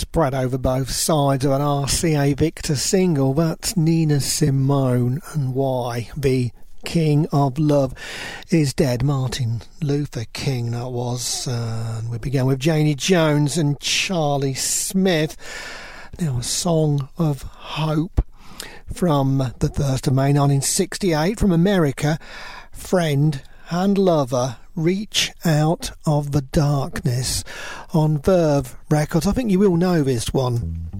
spread over both sides of an RCA Victor single. That's Nina Simone and Why the King of Love is Dead. Martin Luther King, that was. And we began with Janie Jones and Charlie Smith. Now, a song of hope from the 1st of May 1968 from America. Friend and Lover, Reach Out of the Darkness on Verve Records. I think you will know this one.